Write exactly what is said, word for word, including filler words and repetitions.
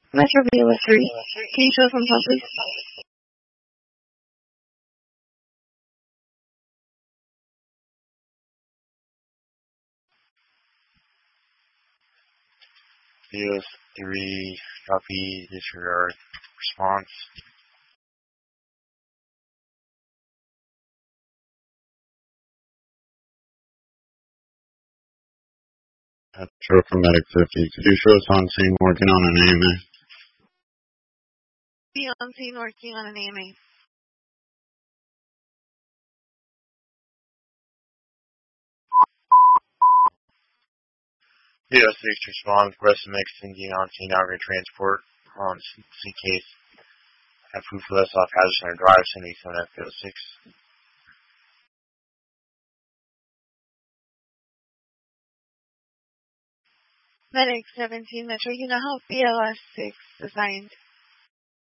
Metro B L S three. Can you show some time, please? B L S three, copy, disregard, response. Metro from Medic fifty. Could you show us on scene working on an A M A? Be on scene working on an A M A. B L S six response, request to make sending on scene aggregate transport on C case. Have proof of less off hazard center drive, sending seven F B L six. Medic seventeen, Metro, you know how B L S six assigned